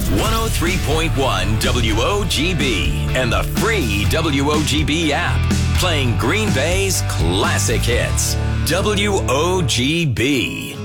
103.1 WOGB and the free WOGB app. Playing Green Bay's classic hits. WOGB.